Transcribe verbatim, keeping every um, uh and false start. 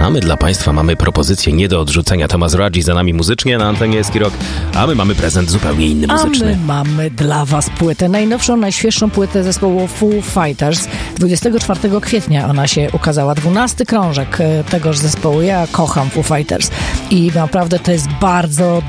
A my dla Państwa mamy propozycję nie do odrzucenia. Tomasz Radzi za nami muzycznie na antenie Eski Rock, a my mamy prezent zupełnie inny muzyczny. A my mamy dla Was płytę, najnowszą, najświeższą płytę zespołu Foo Fighters. dwudziestego czwartego kwietnia ona się ukazała. dwunasty krążek tegoż zespołu. Ja kocham Foo Fighters i naprawdę to jest bardzo